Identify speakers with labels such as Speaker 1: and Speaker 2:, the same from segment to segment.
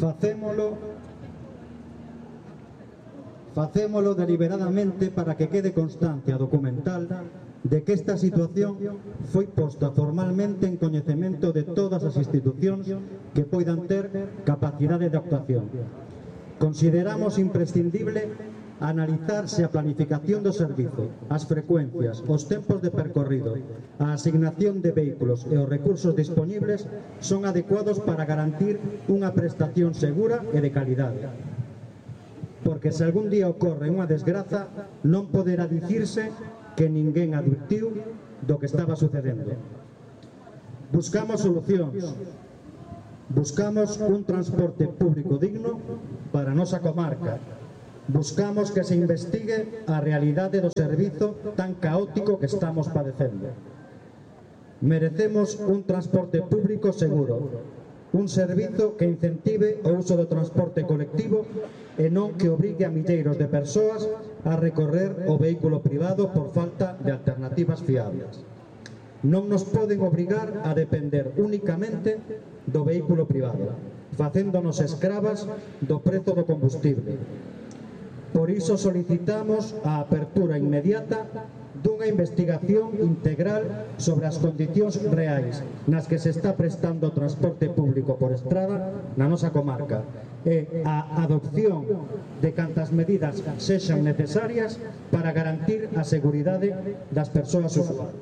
Speaker 1: Facémolo deliberadamente para que quede constancia documental de que esta situación foi posta formalmente en coñecemento de todas as institucións que poidan ter capacidade de actuación. Consideramos imprescindible analizar se a planificación do servizo, as frecuencias, os tempos de percorrido, a asignación de vehículos e os recursos disponibles son adecuados para garantir unha prestación segura e de calidade. Porque se algún día ocorre unha desgraza, non poderá dicirse que ninguén advertiu do que estaba sucedendo. Buscamos solucións. Buscamos un transporte público digno para a nosa comarca. Buscamos que se investigue a realidade do servizo tan caótico que estamos padecendo. Merecemos un transporte público seguro, un servizo que incentive o uso do transporte colectivo e non que obrigue a milleiros de persoas a recorrer o vehículo privado por falta de alternativas fiables. Non nos poden obrigar a depender únicamente do vehículo privado, facéndonos escravas do prezo do combustible. Por iso solicitamos a apertura inmediata dunha investigación integral sobre as condicións reais nas que se está prestando o transporte público por estrada na nosa comarca e a adopción de cantas medidas sexan necesarias para garantir a seguridade das persoas usuarias.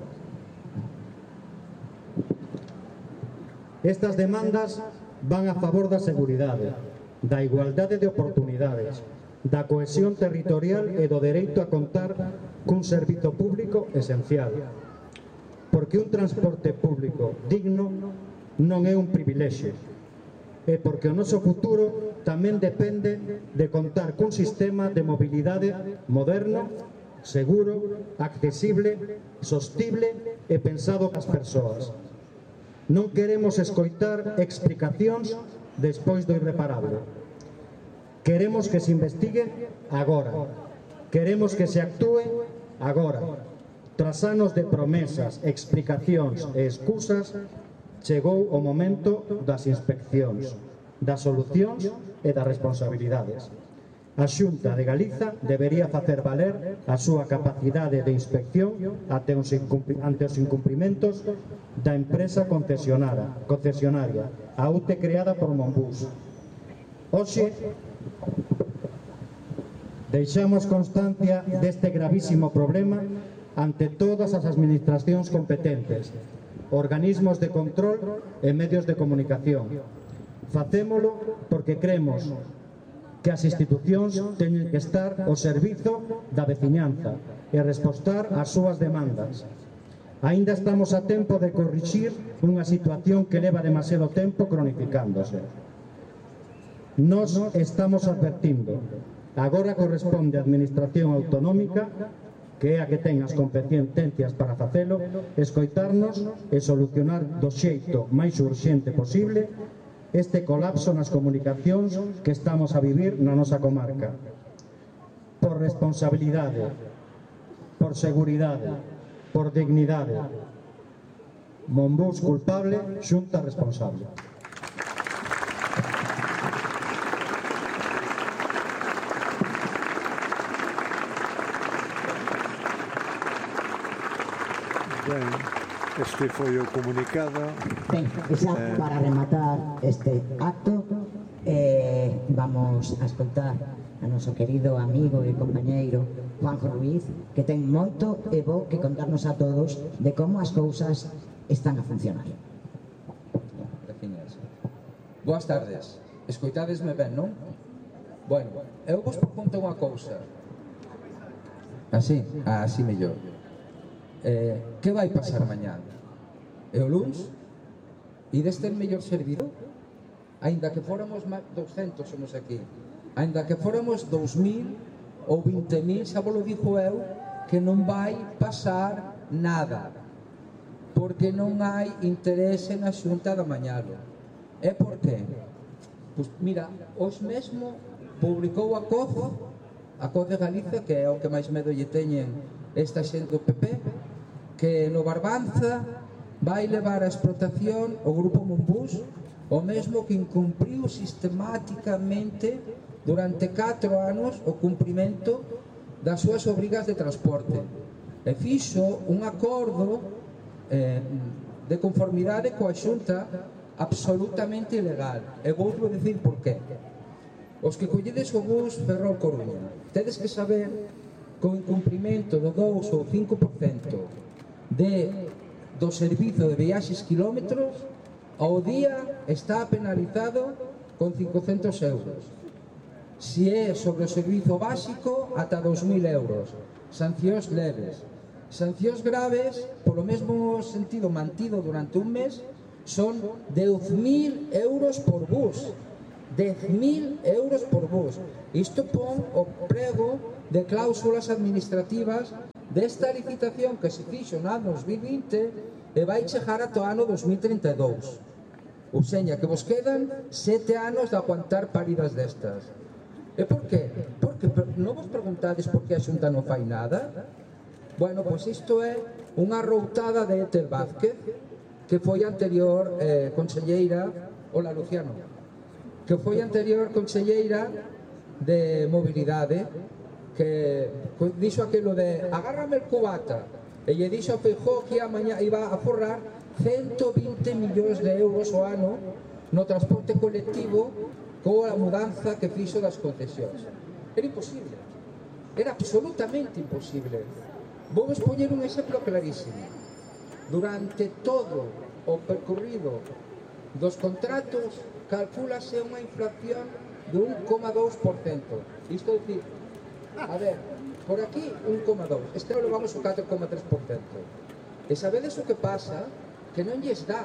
Speaker 1: Estas demandas van a favor da seguridade, da igualdade de oportunidades, da cohesión territorial e do dereito a contar cun servizo público esencial. Porque un transporte público digno non é un privilexio, e porque o noso futuro tamén depende de contar cun sistema de mobilidade moderno, seguro, accesible, sostible e pensado para as persoas. Non queremos escoitar explicacións despois do irreparable. Queremos que se investigue agora. Queremos que se actúe agora. Tras anos de promesas, explicacións e excusas, chegou o momento das inspeccións, das solucións e das responsabilidades. A Xunta de Galiza debería facer valer a súa capacidade de inspección ante os incumprimentos da empresa concesionaria, a UTE creada por Monbus. Hoxe deixamos constancia deste gravísimo problema ante todas as administracións competentes, organismos de control e medios de comunicación. Facémolo porque cremos que as institucións teñen que estar ao servizo da veciñanza e respostar ás súas demandas. Aínda estamos a tempo de corrixir unha situación que leva demasiado tempo cronificándose. Nos estamos advertindo. Agora corresponde á Administración Autonómica, que é a que ten as competencias para facelo, escoitarnos e solucionar do xeito máis urxente posible este colapso nas comunicacións que estamos a vivir na nosa comarca. Por responsabilidade, por seguridade, por dignidade. Monbus culpable, Xunta responsable.
Speaker 2: Ben, este foi o comunicado.
Speaker 3: Ben, xa para rematar este acto, vamos a escoltar a noso querido amigo e compañeiro Juanjo Ruiz, que ten moito e bo que contarnos a todos de como as cousas están a funcionar.
Speaker 4: Boas tardes. Escoitadesme ben, non? Bueno, eu vos proponto unha cousa. Así? Así mellor. Que vai pasar mañá? E o luns? Ides ter mellor servido? Ainda que fóramos 200 somos aquí, ainda que fóramos 2000 ou 20.000, xa vos lo dixo eu, que non vai pasar nada, porque non hai interese na Xunta de amañalo. E por qué? Pois mira, hoxe mesmo publicou a COF de Galicia, que é o que máis medo lle teñen esta xente do PP, que no Barbanza vai levar a explotación o grupo Monbus o mesmo que incumpriu sistemáticamente durante 4 anos o cumprimento das súas obrigas de transporte e fixo un acordo de conformidade coa Xunta absolutamente ilegal. E vou dicir por qué. Os que colledes o bus Ferrol-Coruña tedes que saber que o incumprimento do 2 ou 5% do servizo de viaxes quilómetros ao día está penalizado con 500 euros. Si é sobre o servizo básico, ata 2.000 euros. Sancións leves. Sancións graves, polo mesmo sentido mantido durante un mes, son 10.000 euros por bus. 10.000 euros por bus. Isto pon o prego de cláusulas administrativas desta licitación que se fixo no ano 2020 e vai chegar ata o ano 2032. Ou seña, que vos quedan 7 anos de aguantar paridas destas. E por qué? Porque non vos preguntades por que a Xunta non fai nada? Bueno, pois isto é unha routada de Ethel Vázquez, que foi anterior conselleira, hola Luciano, que foi anterior conselleira de mobilidade, que dixo aquilo de agárrame el cubata, e lle dixo a Feijóo que iba a forrar 120 millóns de euros o ano no transporte colectivo coa mudanza que fixo das concesións. Era imposible, era absolutamente imposible. Vou poñer un exemplo clarísimo. Durante todo o percorrido dos contratos calcúlase unha inflación de 1,2%. Isto é dicir, a ver, por aquí 1,2%, este lo levamos o 4,3%. E sabedes o que pasa? Que non lles dá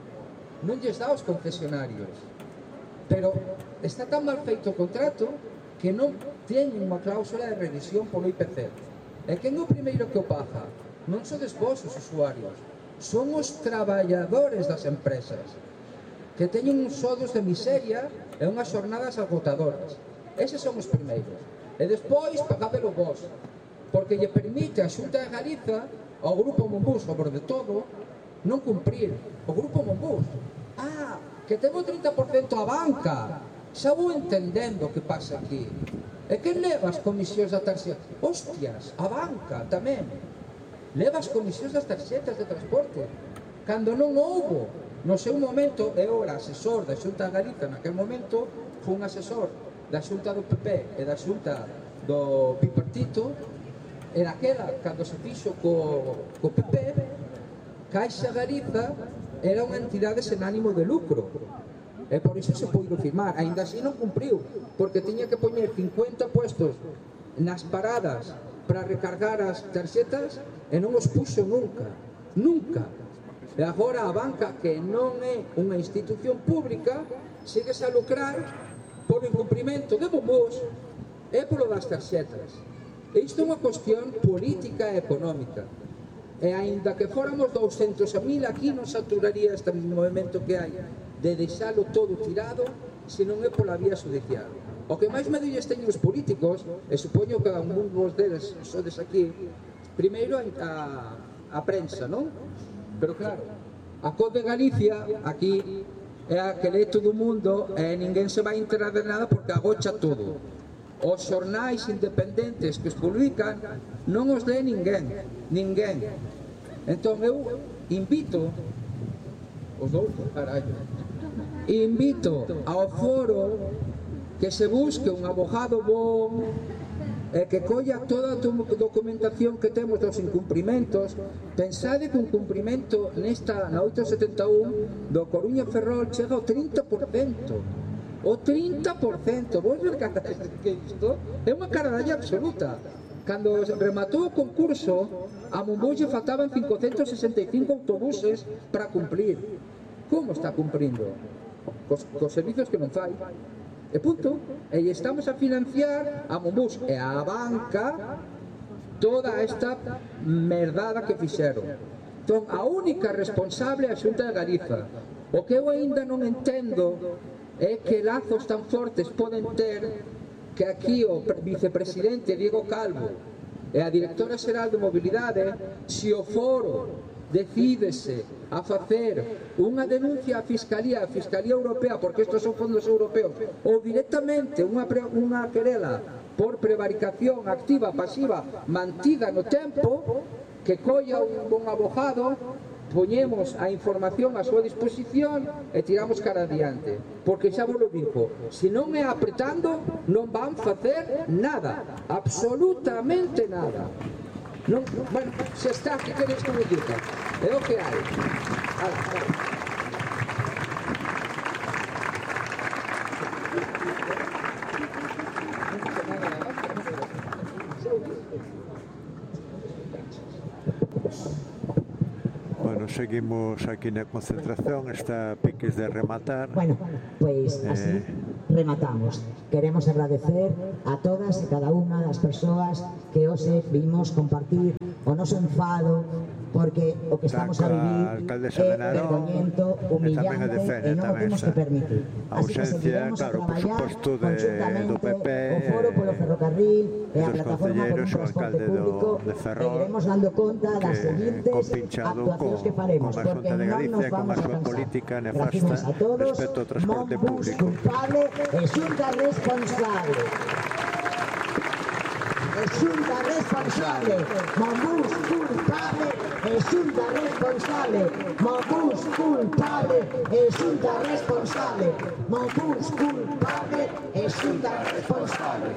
Speaker 4: aos concesionarios. Pero está tan mal feito o contrato que non teñen unha cláusula de revisión polo IPC. E quen é o primeiro que o paga? Non sodes vos os usuarios, son os traballadores das empresas, que teñen uns sodos de miseria e unhas xornadas agotadoras. Eses son os primeiros. E despois pagadelo vos, porque lle permite a Xunta de Galiza ao Grupo Monbus, sobre de todo, non cumprir. O Grupo Monbus, que ten o 30% a banca, xa vou entendendo o que pasa aquí. E que leva as comisións da tarxeta? Hostias, a banca tamén leva as comisións das tarxetas de transporte, cando non houbo no seu momento. Eu era asesor da Xunta de Galiza naquele momento, fui un asesor da Xunta do PP e da Xunta do Bipartito, e naquela, cando se fixo co PP, Caixa Galiza era unha entidade sen ánimo de lucro, e por iso se puido firmar. Ainda así non cumpriu, porque tiña que poñer 50 puestos nas paradas para recargar as tarxetas e non os puxo nunca. E agora a banca, que non é unha institución pública, sigues a lucrar polo incumprimento de bombos e polo das tarxetas. E isto é unha cuestión política e económica. E aínda que fóramos 200.000 aquí, non saturaría este movimento que hai de deixalo todo tirado se non é pola vía judicial. O que máis medulles teñen os políticos, e supoño que algúns deles sodes aquí, primeiro a prensa, non? Pero claro, a COP de Galicia aquí é a que lee todo o mundo e ninguén se vai enterar de nada porque agocha todo. Os xornais independentes que os publican non os lee ninguén. Entón eu invito ao foro que se busque un abogado bom e que colla toda a documentación que temos dos incumprimentos. Pensade que un cumprimento na 871 do Coruña Ferrol chega ao 30%. O 30%, vos ver que isto é unha caradalla absoluta. Cando rematou o concurso, a Monbus lle faltaban 565 autobuses para cumplir. Como está cumprindo? Cos servizos que non fai. E punto. E estamos a financiar a Monbus e a banca toda esta merdada que fixeron. Entón, a única responsable é a Xunta de Galiza. O que eu aínda non entendo é que lazos tan fortes poden ter que aquí o vicepresidente Diego Calvo e a directora xeral de mobilidade, se o foro decídese a facer unha denuncia á Fiscalía Europea, porque estes son fondos europeos, ou directamente unha querela por prevaricación activa, pasiva, mantida no tempo, que colla un bon abogado, poñemos a información a súa disposición e tiramos cara adiante, porque xa vos lo digo, se non é apretando non van facer nada, absolutamente nada. Non, bueno, xa está, que queres que me diga? É o que hai.
Speaker 2: Bueno, seguimos aquí na concentración, está a piques de rematar.
Speaker 3: Bueno, pois así rematamos. Queremos agradecer a todas e cada unha das persoas que hoxe vimos compartir o noso enfado, porque o que estamos a vivir é vergoñento, humillante e non o temos que permitir. Así que seguiremos a traballar conjuntamente o Foro polo Ferrocarril e a Plataforma por un Transporte Público, e iremos dando conta das seguintes actuacións que faremos, porque non nos vamos a cansar. Gracias a todos, Monbus culpable e Xunta responsable. Xunta responsable, Monbus culpable e Xunta responsable, Monbus culpable e Xunta responsable, Monbus culpable e Xunta responsable.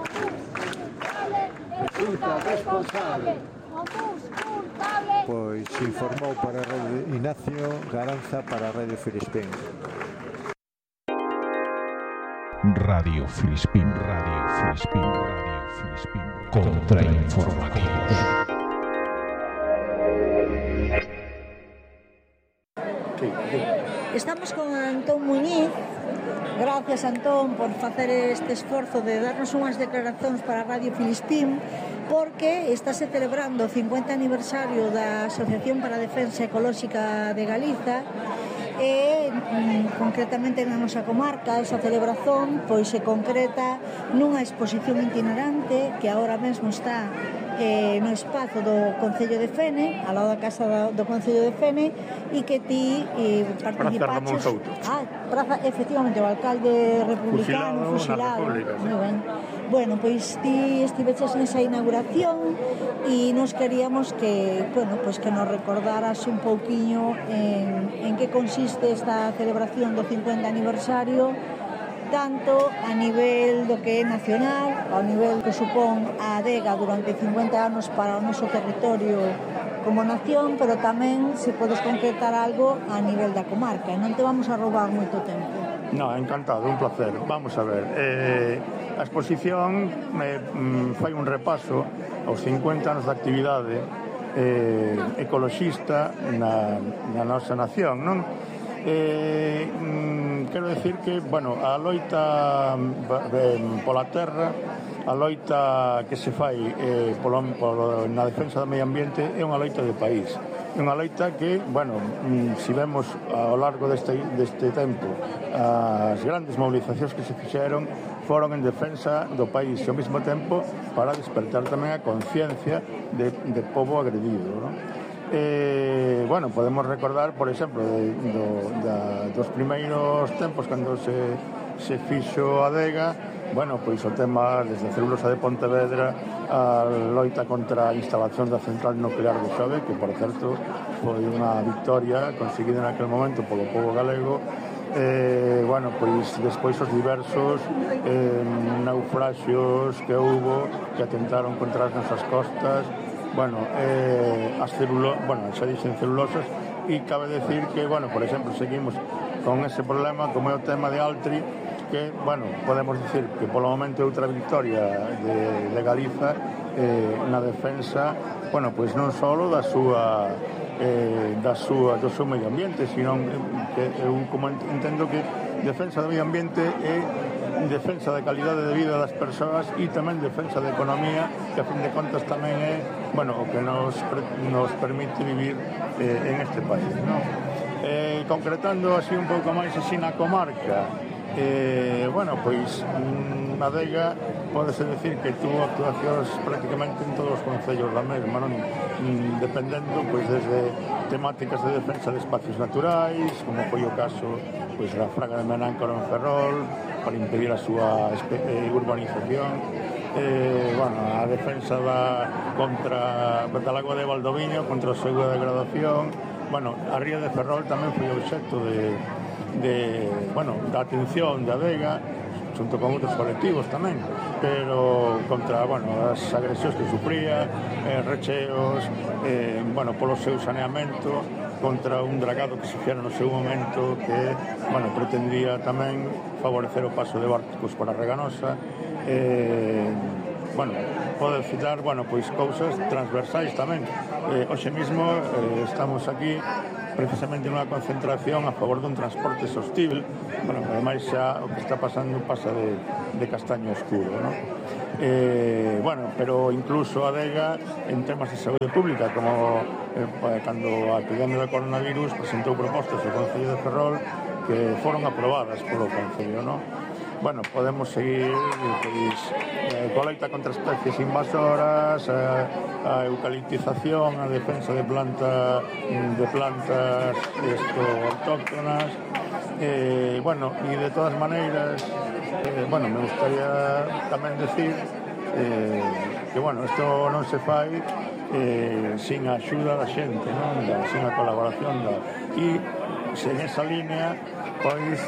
Speaker 5: Xunta responsable.
Speaker 2: Pois informou para a Radio Ignacio Garanza para a Radio Filispín.
Speaker 6: Radio Filispín, Radio Filispín, Radio Filispín. Contrainformativos.
Speaker 7: Estamos con Antón Muñiz. Gracias, Antón, por facer este esforzo de darnos unhas declaracións para Radio Filispín, porque estáse celebrando o 50 aniversario da Asociación para a Defensa Ecolóxica de Galiza e concretamente na nosa comarca esa celebración pois se concreta nunha exposición itinerante que agora mesmo está no espazo do Concello de Fene, ao lado da Casa do Concello de Fene, e que ti participaches... Praza, efectivamente, o alcalde republicano fusilado. Moi ben. Bueno, pois ti estiveches nesa inauguración e nos queríamos que, bueno, pois que nos recordaras un pouquiño en que consiste esta celebración do 50 aniversario, tanto a nivel do que é nacional, ao nivel que supón a adega durante 50 anos para o noso territorio como nación, pero tamén se podes concretar algo a nivel da comarca, e non te vamos a roubar moito tempo.
Speaker 8: No, encantado, un placer. Vamos a ver, a exposición fai un repaso aos 50 anos de actividade ecoloxista na nosa nación, non? Quero decir que, bueno, a loita pola terra, a loita que se fai na defensa do medio ambiente é unha loita de país. É unha loita que, bueno, se vemos ao largo deste tempo as grandes movilizacións que se fixeron foron en defensa do país e ao mesmo tempo para despertar tamén a conciencia de pobo agredido, non? Bueno, podemos recordar, por exemplo, dos primeiros tempos cando se fixo a adega, bueno, pois o tema desde a celulosa de Pontevedra a loita contra a instalación da central nuclear de Xove, que, por certo, foi unha victoria conseguida naquele momento polo pobo galego. Bueno, pois despois os diversos naufraxios que houbo que atentaron contra as nosas costas. Bueno, xa dixen celulosas, e cabe decir que, bueno, por exemplo, seguimos con ese problema como é o tema de Altri, que, bueno, podemos dicir que polo momento é outra victoria de Galiza na defensa, bueno, pois non só do seu medio ambiente, sino que eu como entendo que defensa do medio ambiente é defensa da calidade de vida das persoas e tamén defensa da economía, que a fin de contas tamén é, bueno, o que nos permite vivir en este país, non? Concretando así un pouco máis así na comarca, Bueno, pois Adega pódese decir que tuvo actuacións prácticamente en todos os concellos da mesma, non? Dependendo pois desde temáticas de defensa de espacios naturais, como foi o caso pois da Fraga de Menáncoro en Ferrol, para impedir a súa urbanización, bueno, a defensa contra da lagoa de Valdoviño, contra a súa degradación. Bueno, a ría de Ferrol tamén foi obxecto da atención da Adega, junto con outros colectivos tamén, pero contra, as agresións que sufría, recheos, polo seu saneamento, contra un dragado que se fixera no seu momento que, pretendía tamén favorecer o paso de barcos por a Reganosa. Pode citar, cousas transversais tamén. Hoxe mesmo estamos aquí precisamente nunha concentración a favor dun transporte sostible, ademais xa o que está pasando pasa de castaño oscuro, non? Pero incluso a Adega en temas de saúde pública, como cando a epidemia do coronavirus presentou propostas ao Concello de Ferrol que foron aprobadas polo Concello, non? Podemos seguir coa loita contra especies invasoras, a eucaliptización, a defensa de plantas autóctonas, e de todas maneiras, me gustaría tamén decir que, isto non se fai sin a axuda da xente, non? Sin a colaboración e sen esa línea, pois,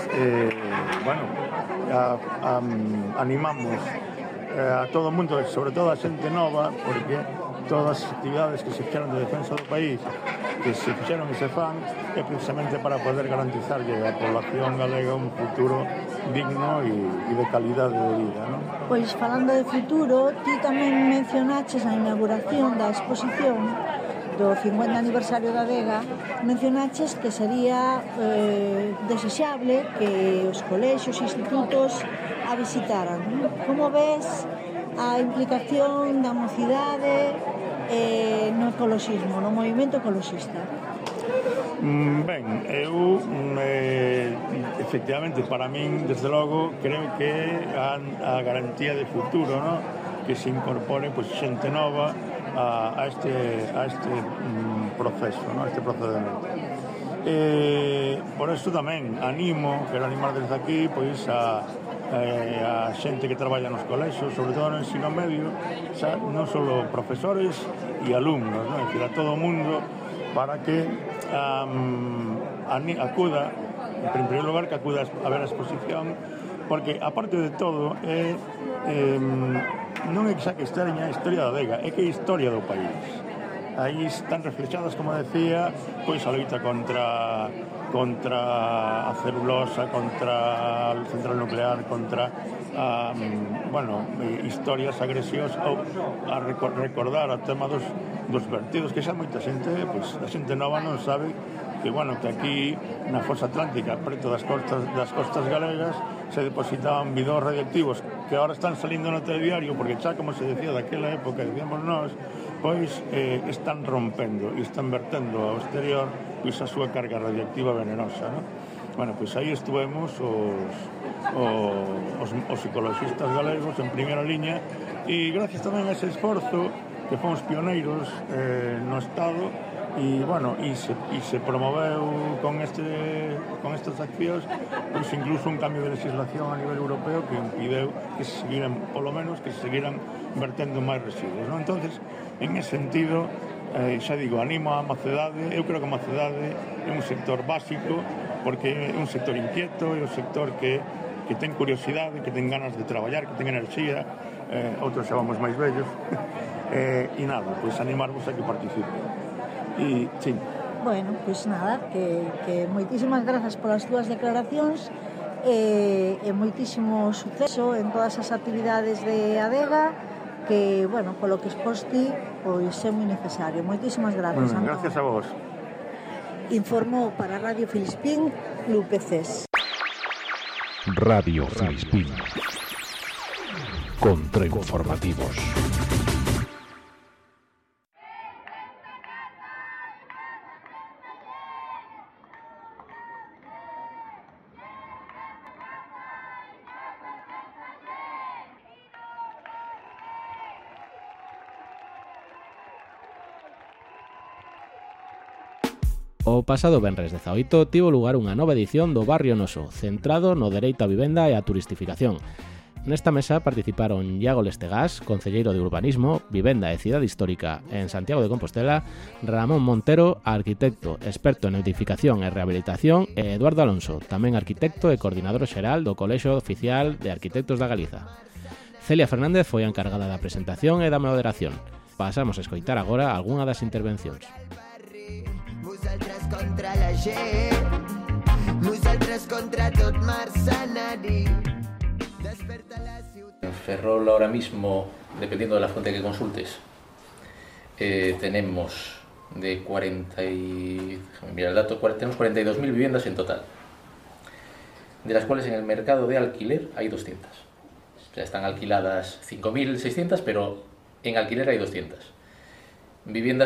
Speaker 8: animamos a todo o mundo, sobre todo a xente nova, porque todas as actividades que se fixeron de defensa do país, que se fixeron e se fan, é precisamente para poder garantizarlle a población galega un futuro digno e de calidade de vida, non?
Speaker 7: Pois, falando de futuro, ti tamén mencionaches na inauguración da exposición do 50 aniversario da Adega, mencionaches que sería desexable que os colexios e institutos a visitaran. Como ves a implicación da mocidade no ecoloxismo, no movimento ecoloxista?
Speaker 8: Ben, eu efectivamente, para min, desde logo, creo que a garantía de futuro, non? Que se incorpore xente nova a este proceso, ¿no? A este procedimento. Por eso tamén quero animar desde aquí a xente que traballa nos colexios, sobre todo no ensino medio, non só profesores e alumnos, ¿no? Es decir, a todo o mundo, para que acuda, en primeiro lugar, que acuda a ver a exposición, porque, aparte de todo, non é xa que esteña a historia da Adega, é que é a historia do país. Aí están reflexadas, como decía, pois a loita contra a celulosa, contra a central nuclear, contra historias, agresións, ou a recordar o tema dos vertidos, que xa moita xente, a xente nova non sabe que aquí na fosa atlántica, preto das costas galegas, se depositaban bidóns radioactivos que ahora están salindo no telediario, porque xa, como se decía daquela época, decíamos nós, pois están rompendo e están vertendo ao exterior a súa carga radioactiva venenosa, non? Pois aí estuvemos os ecologistas galegos en primeira liña, e gracias tamén a ese esforzo que fomos pioneiros no Estado, e se promoveu con estas accións, pois incluso un cambio de legislación a nivel europeo que impideu que se seguiran, polo menos, que se seguiran vertendo máis residuos, non? Entonces, en ese sentido, xa digo, animo a Mocedade. Eu creo que a Mocedade é un sector básico, porque é un sector inquieto, é un sector que ten curiosidade, que ten ganas de traballar, que ten enerxía, outros xa vamos máis vellos, e nada, pois animarvos a que participen. E, sí.
Speaker 7: Bueno, pois nada, que moitísimas grazas polas túas declaracións, e moitísimo suceso en todas as actividades de Adega, que, polo que exposti, pois é moi necesario. Moitísimas grazas, Antón.
Speaker 8: Gracias a vos.
Speaker 7: Informou para Radio Filispín, Lupe Cés.
Speaker 6: Radio Filispín. Contrainformativos.
Speaker 9: O pasado venres 18 tivo lugar unha nova edición do Barrio Noso, centrado no dereito á vivenda e á turistificación. Nesta mesa participaron Iago Lestegás, concelleiro de Urbanismo, Vivenda e Cidade Histórica en Santiago de Compostela, Ramón Montero, arquitecto, experto en edificación e rehabilitación, e Eduardo Alonso, tamén arquitecto e coordinador xeral do Colexio Oficial de Arquitectos da Galiza. Celia Fernández foi a encargada da presentación e da moderación. Pasamos a escoitar agora algunha das intervencións. Vosaltres contra la gent, vosaltres contra tot mercenari. Desperta la ciutat.
Speaker 10: En Ferrol ahora mismo, dependiendo de la fuente que consultes, tenemos de 40 y... Mira el dato, tenemos 42.000 viviendas en total, de las cuales en el mercado de alquiler hay 200. O sea, están alquiladas 5.600, pero en alquiler hay 200. Viviendas